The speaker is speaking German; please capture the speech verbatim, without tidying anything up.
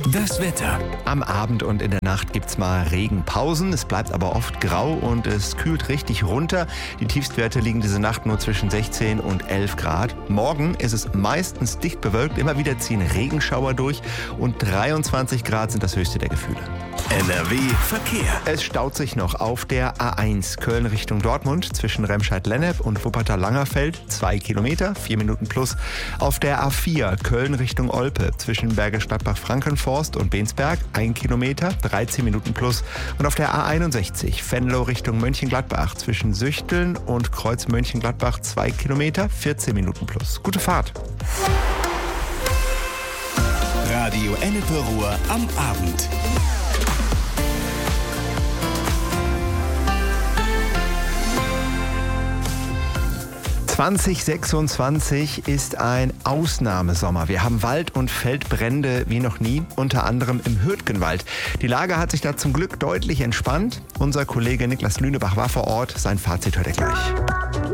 Das Wetter. Am Abend und in der Nacht gibt's mal Regenpausen. Es bleibt aber oft grau und es kühlt richtig runter. Die Tiefstwerte liegen diese Nacht nur zwischen sechzehn und elf Grad. Morgen ist es meistens dicht bewölkt. Immer wieder ziehen Regenschauer durch und dreiundzwanzig Grad sind das höchste der Gefühle. N R W Verkehr. Es staut sich noch auf der A eins Köln Richtung Dortmund zwischen Remscheid-Lennep und Wuppertal-Langerfeld. Zwei Kilometer, vier Minuten plus. Auf der A vier Köln Richtung Olpe zwischen Bergisch Gladbach-Frankenforst und Bensberg. Ein Kilometer, dreizehn Minuten plus. Und auf der A einundsechzig Venlo Richtung Mönchengladbach zwischen Süchteln und Kreuz Mönchengladbach. Zwei Kilometer, vierzehn Minuten plus. Gute Fahrt. Radio Ennepe Ruhr am Abend. zwanzig sechsundzwanzig ist ein Ausnahmesommer. Wir haben Wald- und Feldbrände wie noch nie, unter anderem im Hürtgenwald. Die Lage hat sich da zum Glück deutlich entspannt. Unser Kollege Niklas Lünebach war vor Ort. Sein Fazit hört er gleich.